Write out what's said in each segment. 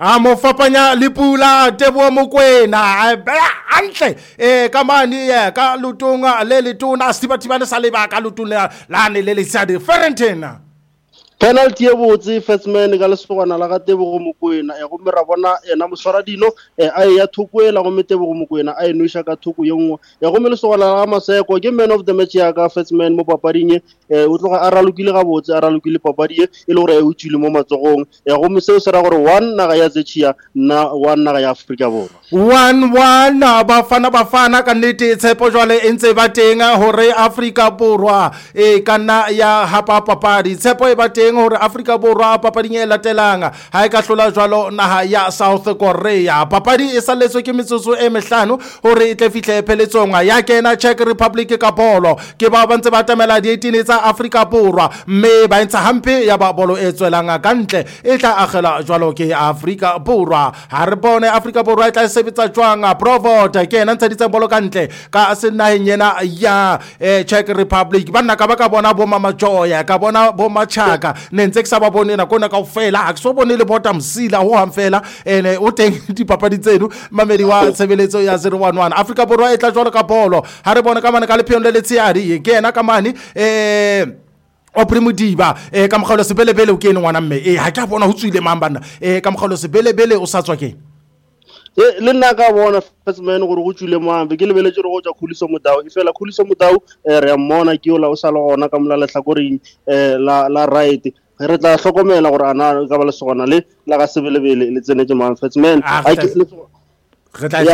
a mo fapanya le Pula Teboho Mokoena hantle ka mane ka lutunga le letona Setibatibane sa leba ka lutuna lane le lesadi Ferentena penalty e botse first man ka lesogana la ga Tebogo Mokoena go mera bona ena moswara dino a ya thukwela go Tebogo Mokoena a enoisha ka thuku ye nngwe go me lesogana la Maseko ke man of the match ya ka first man mo papading o tloga a ralokile ga botse a ralokile papadi e le gore e utswile mo matsogong go me seo se ra gore one naga ya Zechia na one naga ya Afrika Borwa 1-1 bafana ka nnete tshepo jwale e ntse ba teng hore Afrika Borwa kana ya hapa papadi tshepo e ba teng hore Afrika Borwa papading e latelang ha e ka hlola jwalo naha ya South Korea papadi e saletswe ke metsotso e mehlano hore e tle fihle pheletsong ya kena Czech Republic ka bolo ke ba ntse ba tamela di 18 tsa Afrika Borwa mme ba ntsha hampe ya ba bolo e tswelang ka ntle e tla agela jwalo ke Afrika Borwa ha re bone Afrika Borwa e tla sebetsa jwang Provot ke ena ntsheditse bolo ka ntle ka senaheng yena ya Czech Republic banna ka ba ka bona bo Mama Joya ka bona bo Machaka ne ntse ke sa ba bone na kona kaofela ha ke so bone le bota msila ho hamfela ene o teng dipapadi tseno mamedi wa tshebeletso ya 011 Afrika Borwa e tla jwalo ka bolo ha re bone ka mane ka le phion le letsiadi ke ena ka mane o Primodiba ka mogalo sebelebele o ke ene ngwana mme ha ke bona ho tswile mambana ka mogalo sebelebele o sa tswa ke le nna ka bona first man gore go tswile mambe ke lebeletse go tsa Khuliso Motau e fela Khuliso Motau re a mmona ke ola o sa le gona ka mola lehlakoreng la right re tla hlokomela gore ana ka ba le sogona le la ga sebelebele le tsenetse man first man re tla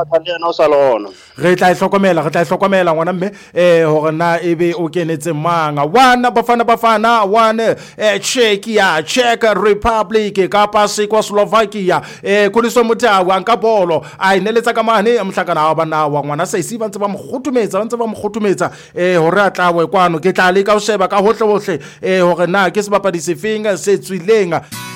hlokomela ngwana mme hore na ebe o kenetse manga wana bafana one Czech Republic ka pasi kwa Slovakia Khuliso Motau nka bolo a ineletsa ka mane mhlakana wa bana wa ngwana sa isi ba ntse ba mokgotumetsa hore a tlawe kwano ke tla le ka o sheba ka hohle hore na ke sebapadi se feng se tswileng